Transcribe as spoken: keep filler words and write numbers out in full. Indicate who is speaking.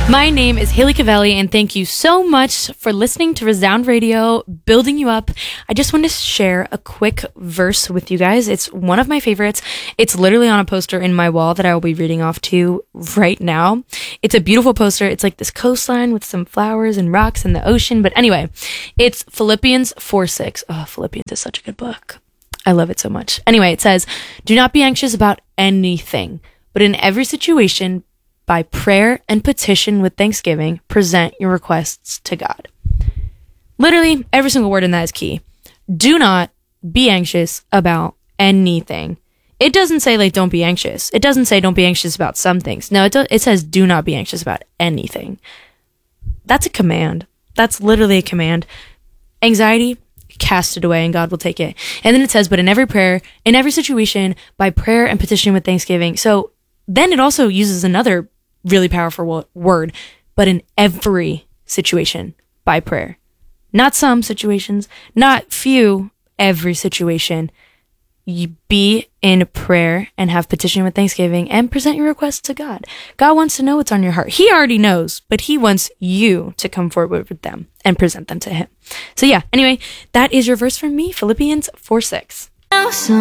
Speaker 1: My name is Haley Cavelli, and thank you so much for listening to Resound Radio, building you up. I just want to share a quick verse with you guys. It's one of my favorites. It's literally on a poster in my wall that I will be reading off to right now. It's a beautiful poster. It's like this coastline with some flowers and rocks and the ocean. But anyway, it's Philippians four six. Oh, Philippians is such a good book. I love it so much. Anyway, it says, "Do not be anxious about anything, but in every situation, by prayer and petition with thanksgiving, present your requests to God." Literally, every single word in that is key. Do not be anxious about anything. It doesn't say, like, don't be anxious. It doesn't say don't be anxious about some things. No, it, do- it says do not be anxious about anything. That's a command. That's literally a command. Anxiety, cast it away and God will take it. And then it says, but in every prayer, in every situation, by prayer and petition with thanksgiving. So then it also uses another really powerful wo- word, but in every situation by prayer. Not some situations, not few, every situation. You be in prayer and have petition with thanksgiving and present your requests to God. God wants to know what's on your heart. He already knows, but he wants you to come forward with them and present them to him. So yeah, anyway, that is your verse from me, Philippians four six.